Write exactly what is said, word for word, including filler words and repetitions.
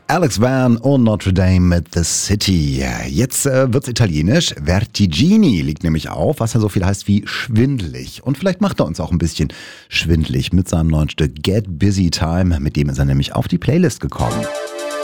Alex Van und Notre Dame mit The City. Jetzt äh, wird's italienisch. Vertigini liegt nämlich auf, was ja so viel heißt wie schwindelig. Und vielleicht macht er uns auch ein bisschen schwindelig mit seinem neuen Stück Get Busy Time. Mit dem ist er nämlich auf die Playlist gekommen.